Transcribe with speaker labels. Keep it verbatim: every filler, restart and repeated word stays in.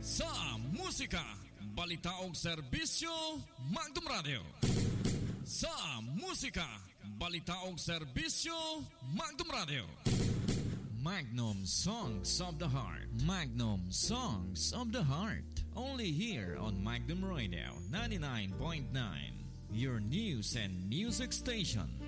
Speaker 1: Sa musika, balita og serbisyo, Magnum Radio. Sa musika, balita og serbisyo, Magnum Radio. Magnum Songs of the Heart. Magnum Songs of the Heart. Only here on Magnum Radio ninety-nine point nine. Your news and music station.